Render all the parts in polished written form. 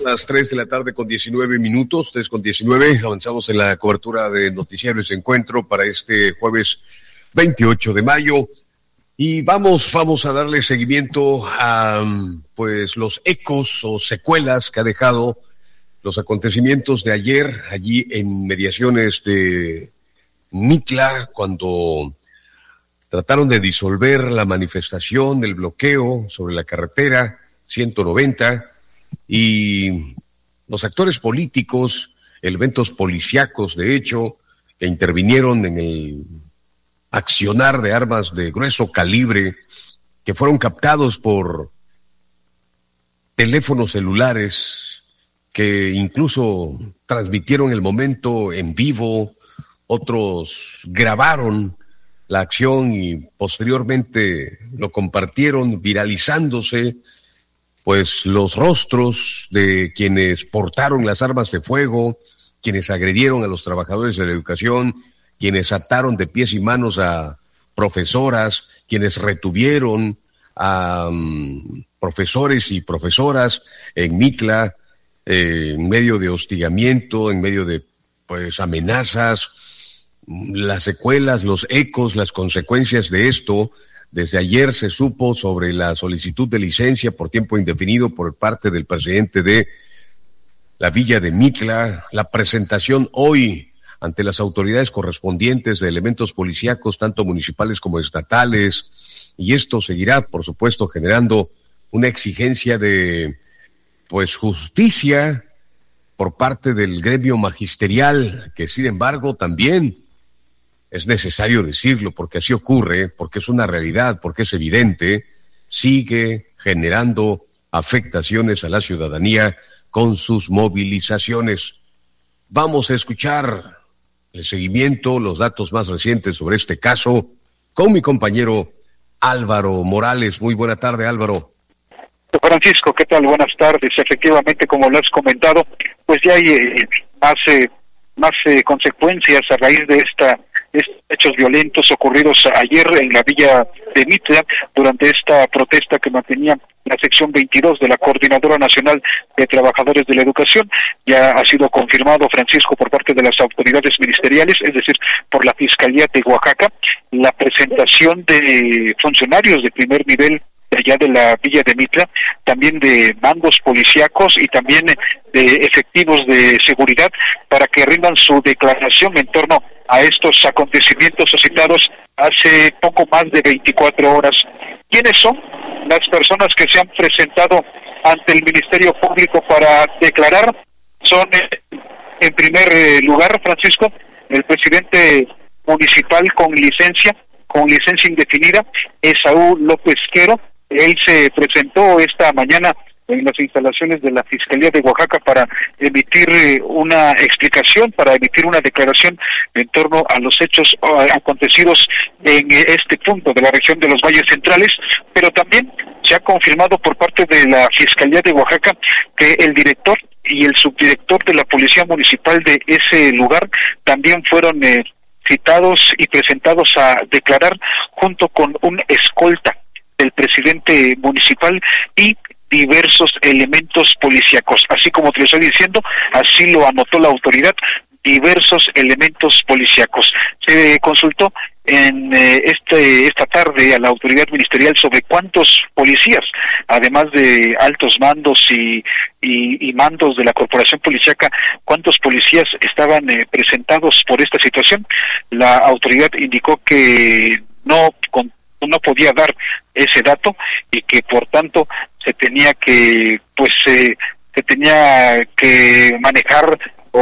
Las 3 de la tarde con 19 minutos, 3 con 19, avanzamos en la cobertura de Noticiero Ese Encuentro para este jueves 28 de mayo y vamos a darle seguimiento a pues los ecos o secuelas que ha dejado los acontecimientos de ayer allí en mediaciones de Mitla, cuando trataron de disolver la manifestación del bloqueo sobre la carretera 190 y los actores políticos, elementos policíacos, de hecho, que intervinieron en el accionar de armas de grueso calibre, que fueron captados por teléfonos celulares, que incluso transmitieron el momento en vivo, otros grabaron la acción y posteriormente lo compartieron, viralizándose, pues los rostros de quienes portaron las armas de fuego, quienes agredieron a los trabajadores de la educación, quienes ataron de pies y manos a profesoras, quienes retuvieron a profesores y profesoras en Mitla, en medio de hostigamiento, en medio de pues amenazas, las secuelas, los ecos, las consecuencias de esto. Desde ayer se supo sobre la solicitud de licencia por tiempo indefinido por parte del presidente de la villa de Mitla, la presentación hoy ante las autoridades correspondientes de elementos policíacos, tanto municipales como estatales, y esto seguirá, por supuesto, generando una exigencia de, pues, justicia por parte del gremio magisterial, que sin embargo también es necesario decirlo, porque así ocurre, porque es una realidad, porque es evidente, sigue generando afectaciones a la ciudadanía con sus movilizaciones. Vamos a escuchar el seguimiento, los datos más recientes sobre este caso, con mi compañero Álvaro Morales. Muy buena tarde, Álvaro. Francisco, ¿qué tal? Buenas tardes. Efectivamente, como lo has comentado, pues ya hay más consecuencias a raíz de estos hechos violentos ocurridos ayer en la villa de Mitla durante esta protesta que mantenía la sección 22 de la Coordinadora Nacional de Trabajadores de la Educación. Ya ha sido confirmado, Francisco, por parte de las autoridades ministeriales, es decir, por la Fiscalía de Oaxaca, la presentación de funcionarios de primer nivel allá de la villa de Mitla, también de mandos policíacos y también de efectivos de seguridad para que rindan su declaración en torno a estos acontecimientos suscitados hace poco más de 24 horas. ¿Quiénes son las personas que se han presentado ante el Ministerio Público para declarar? Son, en primer lugar, Francisco, el presidente municipal con licencia indefinida, Esaú López Quero. Él se presentó esta mañana en las instalaciones de la Fiscalía de Oaxaca para emitir una explicación, para emitir una declaración en torno a los hechos acontecidos en este punto de la región de los Valles Centrales, pero también se ha confirmado por parte de la Fiscalía de Oaxaca que el director y el subdirector de la Policía Municipal de ese lugar también fueron citados y presentados a declarar junto con un escolta del presidente municipal y diversos elementos policíacos. Así como te lo estoy diciendo, así lo anotó la autoridad, diversos elementos policíacos. Se consultó en esta tarde a la autoridad ministerial sobre cuántos policías, además de altos mandos y mandos de la corporación policíaca, cuántos policías estaban presentados por esta situación. La autoridad indicó que no podía dar ese dato y que por tanto se tenía que manejar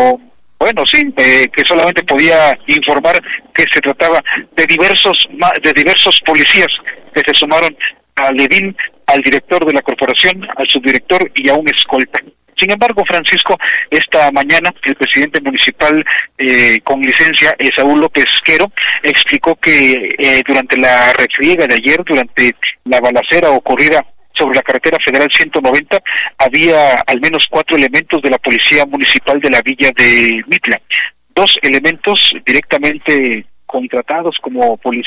que solamente podía informar que se trataba de diversos policías que se sumaron al edil, al director de la corporación, al subdirector y a un escolta. Sin embargo, Francisco, esta mañana el presidente municipal con licencia, Esaú López Quero, explicó que durante la refriega de ayer, durante la balacera ocurrida sobre la carretera federal 190, había al menos 4 elementos de la Policía Municipal de la villa de Mitla. 2 elementos directamente contratados como policías